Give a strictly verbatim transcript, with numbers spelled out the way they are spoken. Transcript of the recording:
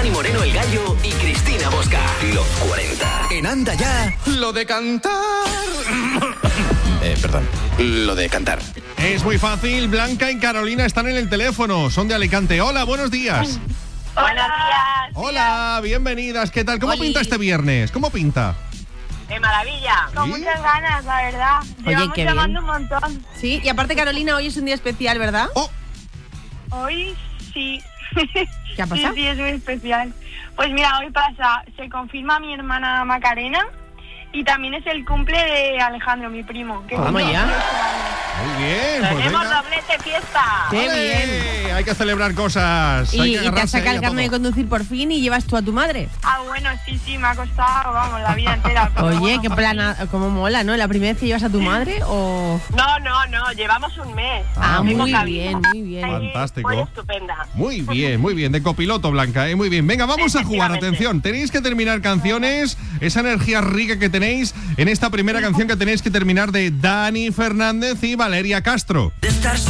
Dani Moreno el Gallo y Cristina Bosca. Los cuarenta. En Anda Ya, lo de cantar. eh, perdón, lo de cantar. Es muy fácil, Blanca y Carolina están en el teléfono, son de Alicante. Hola, buenos días. Buenos días. Hola, bienvenidas, ¿qué tal? ¿Cómo Oli. pinta este viernes? ¿Cómo pinta? De maravilla. Con ¿Sí? muchas ganas, la verdad. Oye, Llevamos qué llamando bien. un montón. Sí, y aparte, Carolina, hoy es un día especial, ¿verdad? Oh, Hoy sí. ¿Qué ha pasado? Sí, sí, es muy especial. Pues mira, hoy pasa, se confirma mi hermana Macarena y también es el cumple de Alejandro, mi primo. Que Toma cumple ya. dieciocho años. muy bien, pues Tenemos venga. doblete fiesta. ¡Qué ¡Ole! bien! Hay que celebrar cosas. Y, hay que y te has agarrarse sacado ahí el a carnet de todo. conducir por fin y llevas tú a tu madre. Ah, bueno, sí, sí, me ha costado, vamos, la vida entera. pero Oye, bueno, qué por plana, cómo mola, ¿no? ¿La primera vez que llevas a tu madre o...? fin. No, no, no, llevamos un mes. Ah, Ah, muy muy Hemos bien, cabido. muy bien. Ahí Fantástico. Fue estupenda. Muy bien, muy bien, de copiloto, Blanca, ¿eh? Muy bien. Venga, vamos a jugar, Efectivamente. atención. Tenéis que terminar canciones, esa energía rica que tenéis en esta primera canción que tenéis que terminar de Dani Fernández y Valeria Castro. De estar